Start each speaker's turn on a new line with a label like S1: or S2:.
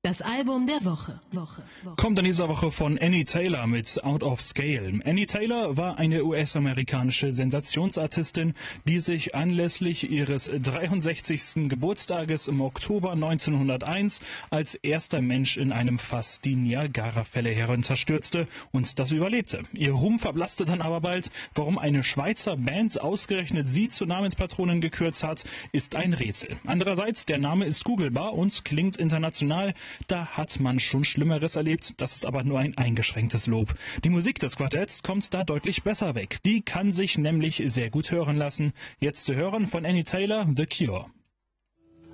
S1: Das Album der Woche.
S2: Kommt in dieser Woche von Annie Taylor mit Out of Scale. Annie Taylor war eine US-amerikanische Sensationsartistin, die sich anlässlich ihres 63. Geburtstages im Oktober 1901 als erster Mensch in einem Fass die Niagara-Fälle herunterstürzte und das überlebte. Ihr Ruhm verblasste dann aber bald. Warum eine Schweizer Band ausgerechnet sie zur Namenspatronin gekürt hat, ist ein Rätsel. Andererseits, der Name ist googlebar und klingt international. Da hat man schon Schlimmeres erlebt, das ist aber nur ein eingeschränktes Lob. Die Musik des Quartetts kommt da deutlich besser weg. Die kann sich nämlich sehr gut hören lassen. Jetzt zu hören von Annie Taylor, The Cure.